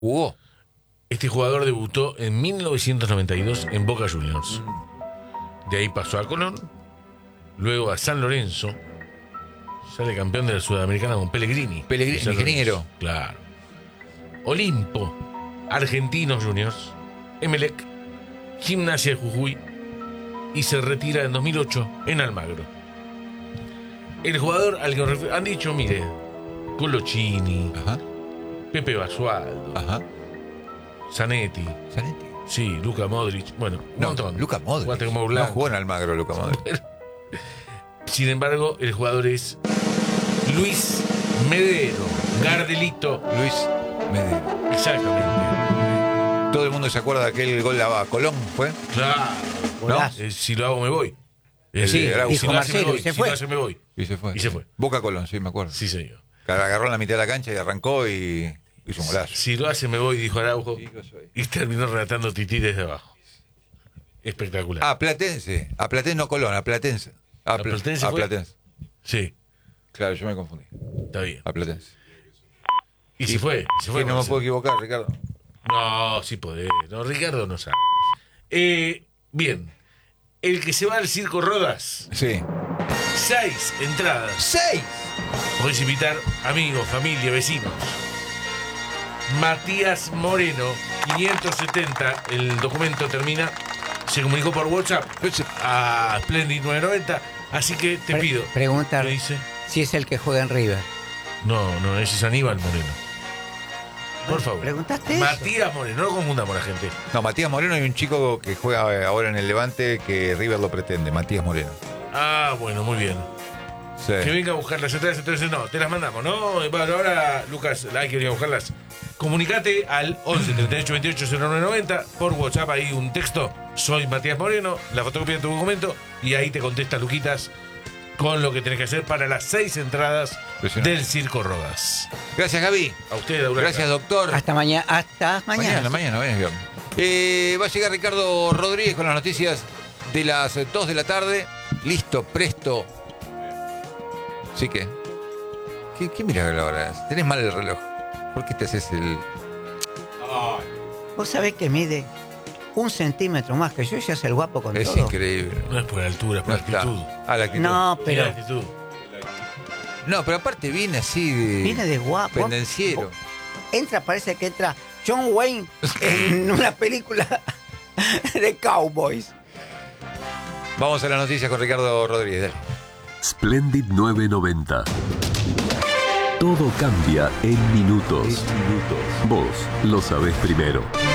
Jugó. Este jugador debutó en 1992 en Boca Juniors. De ahí pasó a Colón, luego a San Lorenzo. Sale campeón de la Sudamericana con Pellegrini. Pellegrini, ingeniero. Claro. Olimpo, Argentinos Juniors, Emelec, Gimnasia de Jujuy y se retira en 2008 en Almagro. El jugador al que han dicho, mire, Colochini, Ajá. Pepe Basualdo, Ajá. Zanetti, Zanetti. sí, Luka Modric, bueno, un No, montón. Luka Modric. Guatemala No Blanco. jugó en Almagro, Luka Modric. Sin embargo, el jugador es Luis Medero, Gardelito. Luis Medero. Exactamente. Todo el mundo se acuerda de aquel gol a Colón, ¿fue? Claro. Golazo. Si lo hago, me voy. Sí, si dijo lo hace, me Marcelo, voy. y se Si fue. lo hace, me voy. Y se fue. Y se fue. Boca Colón, sí, me acuerdo. Sí, señor. Agarró en la mitad de la cancha y arrancó y hizo un golazo. Si lo hace, me voy, dijo Araujo. Sí, yo soy. Y terminó relatando Tití desde abajo. Espectacular. Ah, Platense. A Platense, no Colón, a Platense. ¿A Platense A fue? Platense. Sí, Claro, yo me confundí. está bien. A Platense. Y se fue. Se fue Sí, no me puedo equivocar, Ricardo. No, sí podés. No, Ricardo no sabe. Bien. El que se va al Circo Rodas. Sí. 6 entradas. ¡6! Podés invitar amigos, familia, vecinos. Matías Moreno, 570. El documento termina. Se comunicó por WhatsApp a Splendid 990. Así que te pido. Pregunta ¿Qué dice? si es el que juega en River. No, ese es Aníbal Moreno. Por favor. ¿Preguntaste eso? Matías Moreno, no lo confundamos la gente. No, Matías Moreno, hay un chico que juega ahora en el Levante que River lo pretende, Matías Moreno. Ah, bueno, muy bien. Sí. Que venga a buscar las entradas, entonces no, te las mandamos, ¿no? Bueno, ahora, Lucas, hay que venir a buscarlas. Comunicate al 11 38 28 0990 por WhatsApp, ahí un texto. Soy Matías Moreno, la fotocopia de tu documento, y ahí te contesta Luquitas con lo que tenés que hacer para las 6 entradas del Circo Rodas. Gracias, Gaby. A usted, Aurora. Gracias, doctor. Hasta mañana. Hasta mañana. Mañana, va a llegar Ricardo Rodríguez con las noticias de las 2 de la tarde. Listo, presto. Sí que. ¿Qué miras la hora? Tenés mal el reloj. ¿Por qué te haces el.? Vos sabés que mide 1 centímetro más que yo y se hace el guapo con Es todo. increíble. No es por la altura, es por No la está. actitud. Ah, la actitud. No, Es pero la actitud. No, pero aparte viene así de. viene de guapo. Pendenciero. Entra, parece que entra John Wayne en una película de cowboys. Vamos a las noticias con Ricardo Rodríguez. Dale. Splendid 990. Todo cambia en minutos. Vos lo sabés primero.